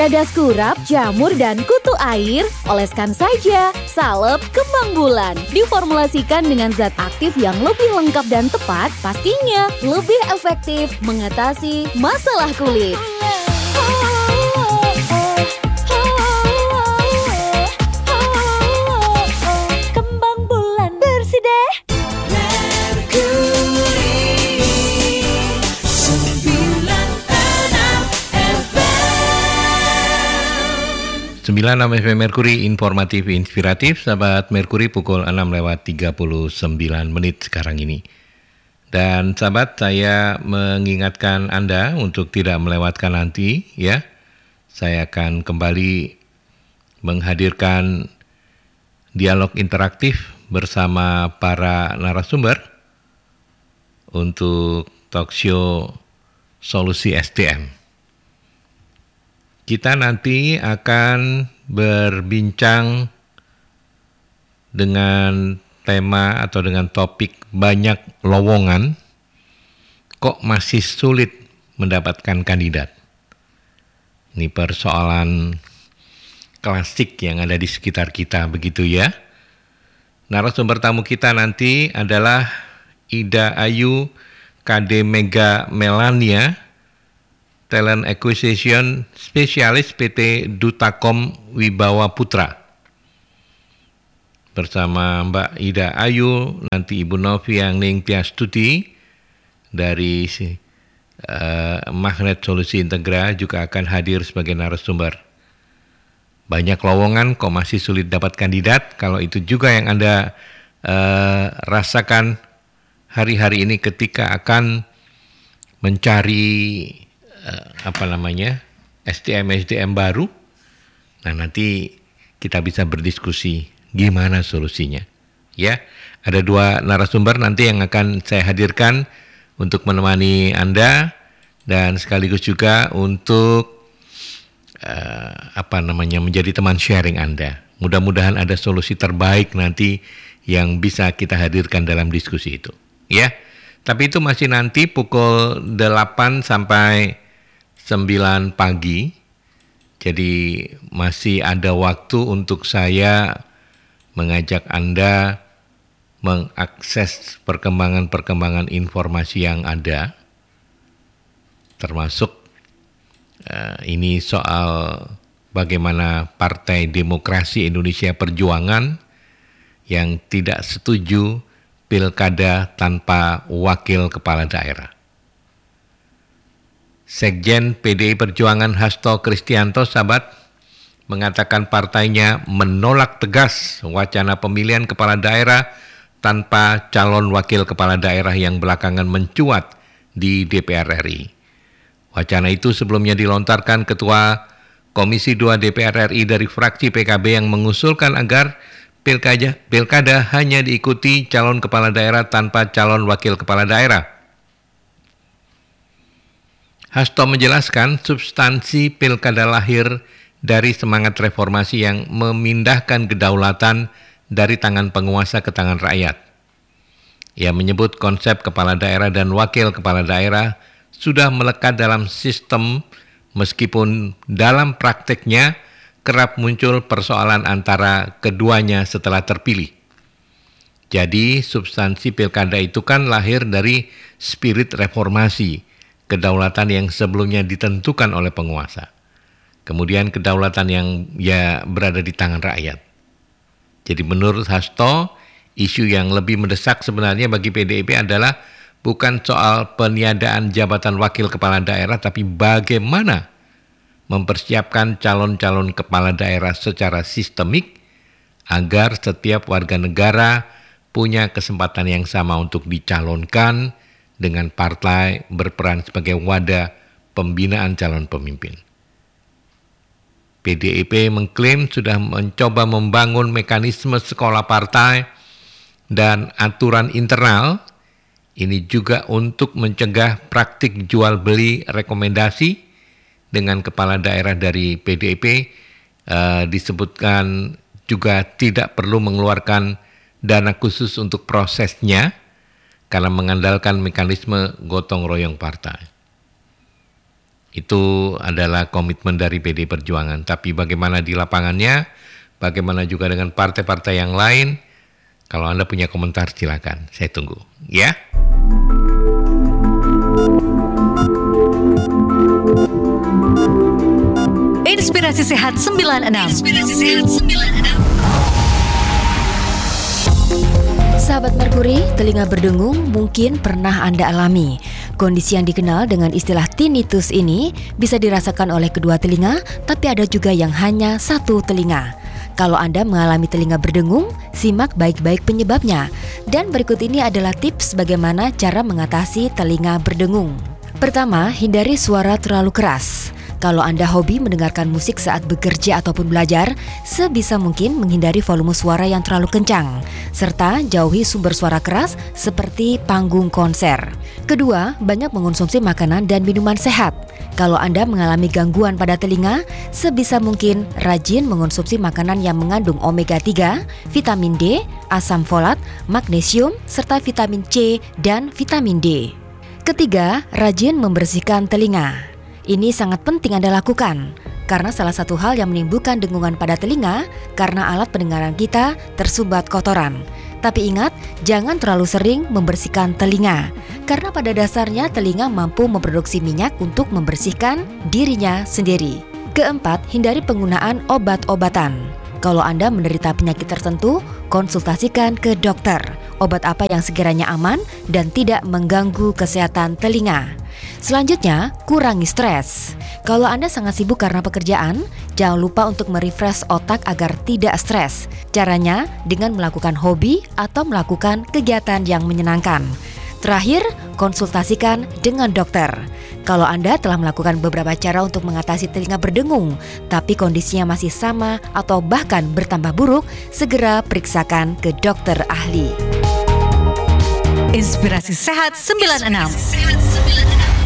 Kadas kurap, jamur, dan kutu air, oleskan saja salep kembang bulan. Diformulasikan dengan zat aktif yang lebih lengkap dan tepat, pastinya lebih efektif mengatasi masalah kulit. Kembang bulan bersih deh. 96 FM Merkuri, informatif, inspiratif. Sahabat Merkuri, pukul 6:39 sekarang ini. Dan sahabat, saya mengingatkan Anda untuk tidak melewatkan nanti, ya. Saya akan kembali menghadirkan dialog interaktif bersama para narasumber untuk talkshow Solusi SDM. Kita nanti akan berbincang dengan tema atau dengan topik banyak lowongan, kok masih sulit mendapatkan kandidat. Ini persoalan klasik yang ada di sekitar kita, begitu ya. Narasumber tamu kita nanti adalah Ida Ayu KD Mega Melania, Talent Acquisition Spesialis PT Dutakom Wibawa Putra. Bersama Mbak Ida Ayu, nanti Ibu Novia Ningtyas-Tuti dari Magnet Solusi Integra juga akan hadir sebagai narasumber. Banyak lowongan kok masih sulit dapat kandidat. Kalau itu juga yang Anda rasakan hari-hari ini ketika akan mencari SDM baru. Nah, nanti kita bisa berdiskusi gimana solusinya. Ya, ada 2 narasumber nanti yang akan saya hadirkan untuk menemani Anda dan sekaligus juga untuk menjadi teman sharing Anda. Mudah-mudahan ada solusi terbaik nanti yang bisa kita hadirkan dalam diskusi itu. Ya, tapi itu masih nanti pukul 8 sampai 9 pagi, jadi masih ada waktu untuk saya mengajak Anda mengakses perkembangan-perkembangan informasi yang ada, termasuk ini soal bagaimana Partai Demokrasi Indonesia Perjuangan yang tidak setuju pilkada tanpa wakil kepala daerah. Sekjen PDI Perjuangan Hasto Kristianto, sahabat, mengatakan partainya menolak tegas wacana pemilihan kepala daerah tanpa calon wakil kepala daerah yang belakangan mencuat di DPR RI. Wacana itu sebelumnya dilontarkan Ketua Komisi 2 DPR RI dari fraksi PKB yang mengusulkan agar pilkada hanya diikuti calon kepala daerah tanpa calon wakil kepala daerah. Hasto menjelaskan substansi pilkada lahir dari semangat reformasi yang memindahkan kedaulatan dari tangan penguasa ke tangan rakyat. Ia menyebut konsep kepala daerah dan wakil kepala daerah sudah melekat dalam sistem meskipun dalam prakteknya kerap muncul persoalan antara keduanya setelah terpilih. Jadi substansi pilkada itu kan lahir dari spirit reformasi, kedaulatan yang sebelumnya ditentukan oleh penguasa. Kemudian kedaulatan yang berada di tangan rakyat. Jadi menurut Hasto, isu yang lebih mendesak sebenarnya bagi PDIP adalah bukan soal peniadaan jabatan wakil kepala daerah, tapi bagaimana mempersiapkan calon-calon kepala daerah secara sistemik agar setiap warga negara punya kesempatan yang sama untuk dicalonkan dengan partai berperan sebagai wadah pembinaan calon pemimpin. PDIP mengklaim sudah mencoba membangun mekanisme sekolah partai dan aturan internal, ini juga untuk mencegah praktik jual beli rekomendasi dengan kepala daerah dari PDIP. Disebutkan juga tidak perlu mengeluarkan dana khusus untuk prosesnya, karena mengandalkan mekanisme gotong royong partai. Itu adalah komitmen dari PD Perjuangan. Tapi bagaimana di lapangannya, bagaimana juga dengan partai-partai yang lain, kalau Anda punya komentar silakan, saya tunggu. Ya. Inspirasi Sehat 96. Sahabat Merkuri, telinga berdengung mungkin pernah Anda alami. Kondisi yang dikenal dengan istilah tinnitus ini bisa dirasakan oleh kedua telinga, tapi ada juga yang hanya satu telinga. Kalau Anda mengalami telinga berdengung, simak baik-baik penyebabnya. Dan berikut ini adalah tips bagaimana cara mengatasi telinga berdengung. Pertama, hindari suara terlalu keras. Kalau Anda hobi mendengarkan musik saat bekerja ataupun belajar, sebisa mungkin menghindari volume suara yang terlalu kencang, serta jauhi sumber suara keras seperti panggung konser. Kedua, banyak mengonsumsi makanan dan minuman sehat. Kalau Anda mengalami gangguan pada telinga, sebisa mungkin rajin mengonsumsi makanan yang mengandung omega 3, vitamin D, asam folat, magnesium, serta vitamin C dan vitamin D. Ketiga, rajin membersihkan telinga. Ini sangat penting Anda lakukan, karena salah satu hal yang menimbulkan dengungan pada telinga karena alat pendengaran kita tersumbat kotoran. Tapi ingat, jangan terlalu sering membersihkan telinga, karena pada dasarnya telinga mampu memproduksi minyak untuk membersihkan dirinya sendiri. Keempat, hindari penggunaan obat-obatan. Kalau Anda menderita penyakit tertentu, konsultasikan ke dokter. Obat apa yang sekiranya aman dan tidak mengganggu kesehatan telinga. Selanjutnya, kurangi stres. Kalau Anda sangat sibuk karena pekerjaan, jangan lupa untuk merefresh otak agar tidak stres. Caranya dengan melakukan hobi atau melakukan kegiatan yang menyenangkan. Terakhir, konsultasikan dengan dokter. Kalau Anda telah melakukan beberapa cara untuk mengatasi telinga berdengung, tapi kondisinya masih sama atau bahkan bertambah buruk, segera periksakan ke dokter ahli. Inspirasi Sehat 96.